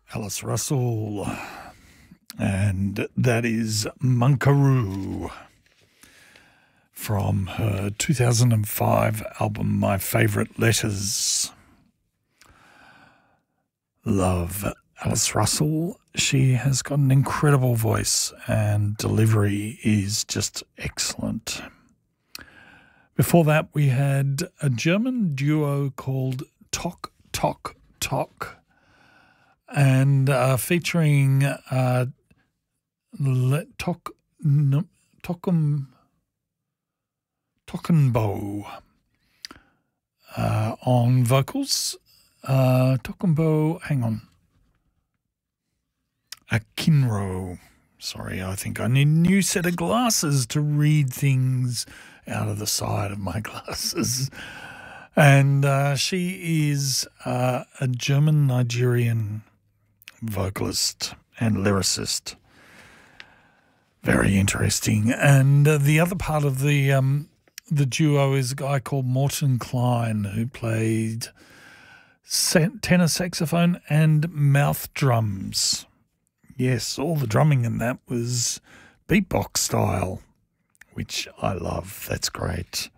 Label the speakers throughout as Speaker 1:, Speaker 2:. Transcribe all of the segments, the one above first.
Speaker 1: Alice Russell, and that is Munkaroo from her 2005 album My Favourite Letters. Love Alice Russell. She has got an incredible voice and delivery is just excellent. Before that, we had a German duo called Tok Tok Tok, and featuring Tockenbo on vocals. Tockenbo, hang on. Akinro. Sorry, I think I need a new set of glasses to read things out of the side of my glasses. And she is a German-Nigerian vocalist and lyricist. Very interesting. And the other part of the duo is a guy called Morten Klein, who played tenor saxophone and mouth drums. Yes, all the drumming in that was beatbox style, which I love. That's great.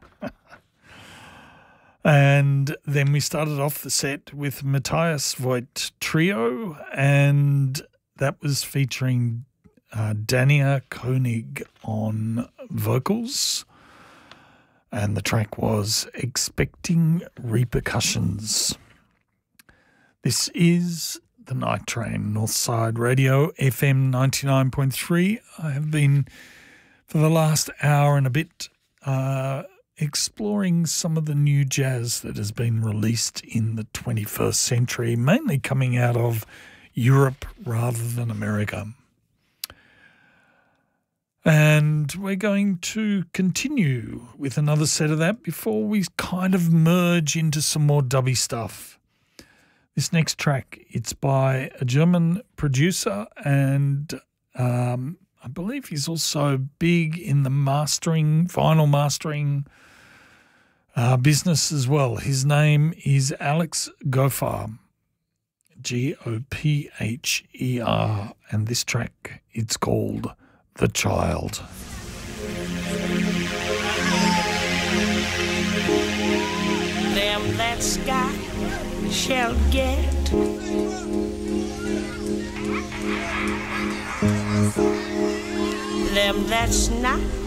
Speaker 1: And then we started off the set with Matthias Voigt Trio, and that was featuring Dania Koenig on vocals, and the track was Expecting Repercussions. This is the Night Train, Northside Radio, FM 99.3. I have been, for the last hour and a bit, exploring some of the new jazz that has been released in the 21st century, mainly coming out of Europe rather than America. And we're going to continue with another set of that before we kind of merge into some more dubby stuff. This next track, it's by a German producer, and I believe he's also big in the vinyl mastering business as well. His name is Alex Gopher, Gopher, and this track, it's called The Child.
Speaker 2: Them that sky shall get them that's not